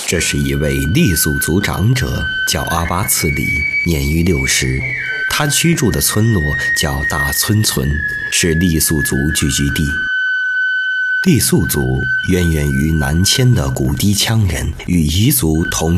这是一位傈僳族长者，叫阿巴次里，年逾60。他居住的村落叫大村村，是傈僳族聚居地。傈僳族渊源于南迁的古氐羌人，与彝族同